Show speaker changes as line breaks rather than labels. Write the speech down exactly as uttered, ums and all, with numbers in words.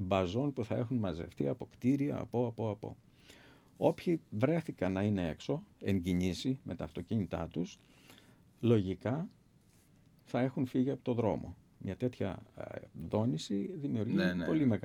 μπαζών που θα έχουν μαζευτεί από κτίρια, από, από, από. Όποιοι βρέθηκαν να είναι έξω, εν κινήσει με τα αυτοκίνητά τους, λογικά θα έχουν φύγει από το δρόμο. Μια τέτοια δόνηση δημιουργεί
Ναι, ναι.
πολύ μεγάλη